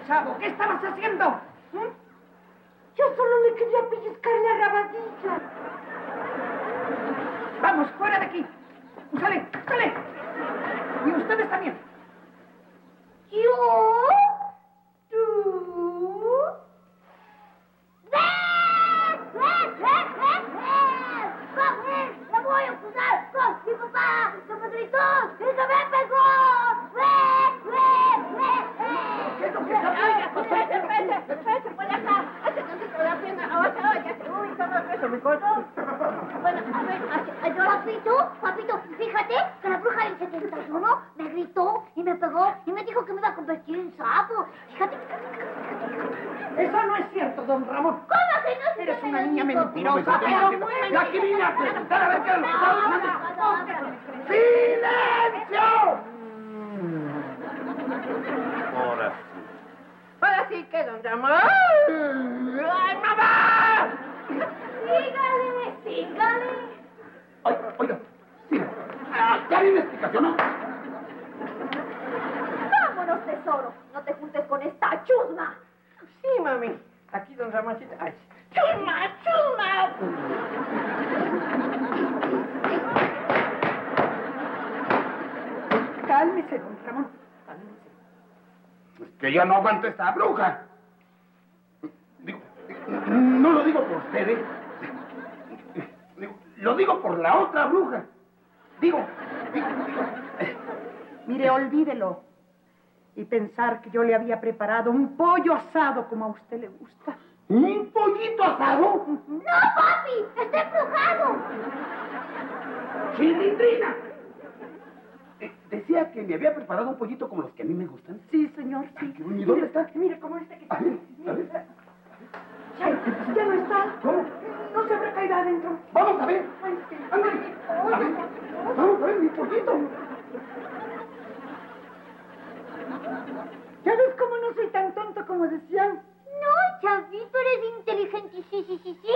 pesado. ¿Qué estabas haciendo? Yo solo le quería pellizcar la rabadilla. Vamos, fuera de aquí. ¡Sale, sale! Y ustedes también. ¿Yo? ¿Tú? ¡Ven! ¡La voy a acusar con mi papá! ¡Compadritos! ¡Eso me pegó! ¿Qué es lo que está pasando? Espérate, por acá. Hace tantito la pierna. Uy, todo me cortó. Bueno, a ver, Papito, fíjate que la bruja del 71 me gritó y me pegó y me dijo que me iba a convertir en sapo. Fíjate. Eso no es cierto, don Ramón. ¿Cómo que no? Eres una niña mentirosa, pero muy mentirosa. Aquí vine a preguntar a ver qué es lo que está pasando. ¡Silencio! ahora sí que don Ramón. ¡Ay, mamá! Sígale. Oiga, sí. ¿Ya viene explicación, no? Vámonos, tesoro. No te juntes con esta chusma. Sí, mami. Aquí don Ramoncito. Ay, chusma. Cálmese, don Ramón. Es que yo no aguanto esta bruja. Digo, no lo digo por ustedes. Lo digo por la otra bruja. Digo. Mire, olvídelo. Y pensar que yo le había preparado un pollo asado como a usted le gusta. ¿Un pollito asado? ¡No, papi! ¡Está embrujado! ¡Chilindrina! Decía que me había preparado un pollito como los que a mí me gustan. Sí, señor, sí. ¿Y dónde está? Mire, cómo este que... A ver. Ya no está. ¿Cómo? No se habrá caído adentro. Vamos a ver. Ándale. A ver. Vamos a ver mi pollito. ¿Ya ves cómo no soy tan tonto como decían? No, Chavito, eres inteligentísimo.